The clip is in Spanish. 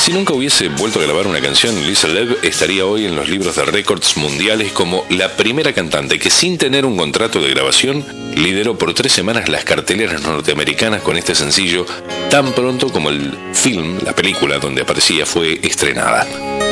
Si nunca hubiese vuelto a grabar una canción, Lisa Lev estaría hoy en los libros de récords mundiales como la primera cantante que, sin tener un contrato de grabación, lideró por 3 semanas las carteleras norteamericanas con este sencillo tan pronto como el film, la película donde aparecía, fue estrenada.